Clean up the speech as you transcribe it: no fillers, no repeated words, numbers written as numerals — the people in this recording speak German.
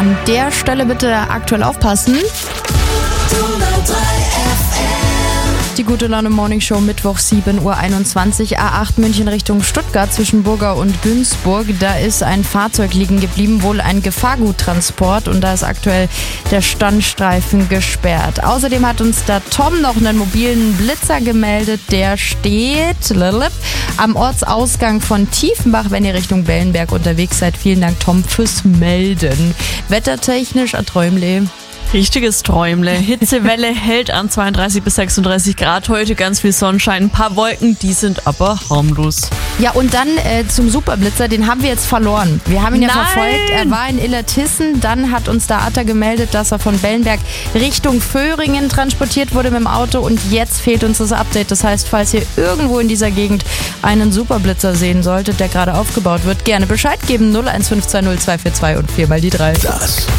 An der Stelle bitte aktuell aufpassen. Die Gute Laune Morning Show, Mittwoch 7:21 Uhr, A8 München Richtung Stuttgart zwischen Burger und Günzburg. Da ist ein Fahrzeug liegen geblieben, wohl ein Gefahrguttransport, und da ist aktuell der Standstreifen gesperrt. Außerdem hat uns da Tom noch einen mobilen Blitzer gemeldet, der steht am Ortsausgang von Tiefenbach, wenn ihr Richtung Bellenberg unterwegs seid. Vielen Dank, Tom, fürs Melden. Wettertechnisch ein Träumle. Richtiges Träumle. Hitzewelle hält an 32 bis 36 Grad heute, ganz viel Sonnenschein, ein paar Wolken, die sind aber harmlos. Ja, und dann zum Superblitzer, den haben wir jetzt verloren. Wir haben ihn ja verfolgt, er war in Illertissen, dann hat uns der Atta gemeldet, dass er von Bellenberg Richtung Föhringen transportiert wurde mit dem Auto, und jetzt fehlt uns das Update. Das heißt, falls ihr irgendwo in dieser Gegend einen Superblitzer sehen solltet, der gerade aufgebaut wird, gerne Bescheid geben. 01520 242 und 4 mal die 3. Das